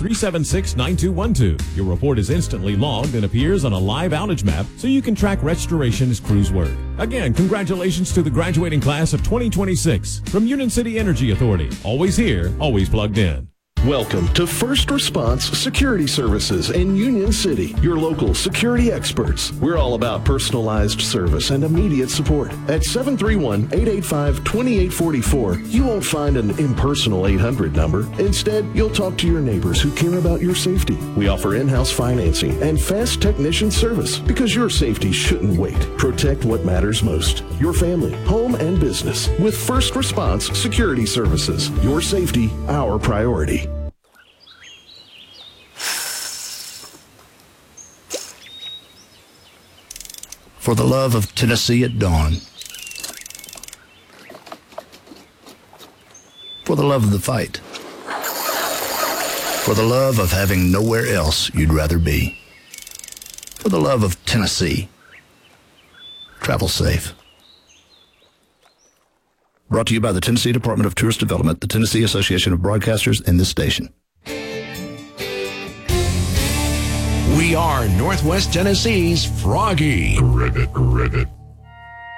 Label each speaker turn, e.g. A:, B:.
A: 376-9212. Your report is instantly logged and appears on a live outage map so you can track restoration as crews work. Again, congratulations to the graduating class of 2026 from Union City Energy Authority. Always here, always plugged in.
B: Welcome to First Response Security Services in Union City, your local security experts. We're all about personalized service and immediate support. At 731-885-2844, you won't find an impersonal 800 number. Instead, you'll talk to your neighbors who care about your safety. We offer in-house financing and fast technician service because your safety shouldn't wait. Protect what matters most, your family, home, and business with First Response Security Services. Your safety, our priority.
C: For the love of Tennessee at dawn. For the love of the fight. For the love of having nowhere else you'd rather be. For the love of Tennessee. Travel safe. Brought to you by the Tennessee Department of Tourist Development, the Tennessee Association of Broadcasters, and this station.
D: We are Northwest Tennessee's Froggy.
E: Ribbit.